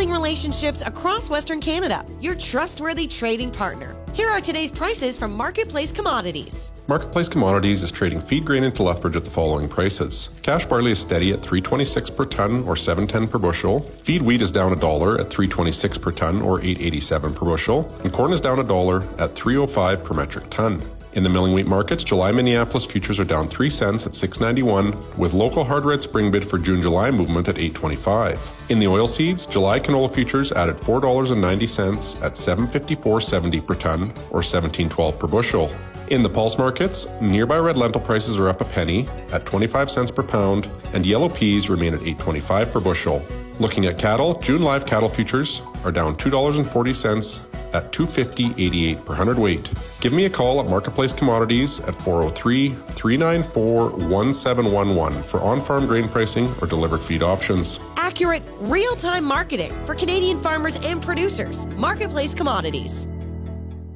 building relationships across Western Canada, your trustworthy trading partner. Here are today's prices from Marketplace Commodities. Marketplace Commodities is trading feed grain into Lethbridge at the following prices. Cash barley is steady at $3.26 per ton or $7.10 per bushel. Feed wheat is down $1 at $3.26 per ton or $8.87 per bushel. And corn is down $1 at $3.05 per metric ton. In the milling wheat markets, July Minneapolis futures are down 3 cents at $6.91, with local hard red spring bid for June-July movement at $8.25. In the oilseeds, July canola futures added $4.90 at $7.54.70 per ton or $17.12 per bushel. In the pulse markets, nearby red lentil prices are up a penny at 25 cents per pound, and yellow peas remain at $8.25 per bushel. Looking at cattle, June live cattle futures are down $2.40 at $250.88 per hundredweight. Give me a call at Marketplace Commodities at 403-394-1711 for on-farm grain pricing or delivered feed options. Accurate, real-time marketing for Canadian farmers and producers. Marketplace Commodities.